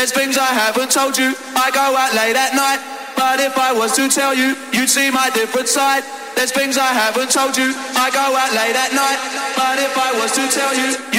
There's things I haven't told you. I go out late at night, but if I was to tell you, you'd see my different side. There's things I haven't told you. I go out late at night, but if I was to tell you,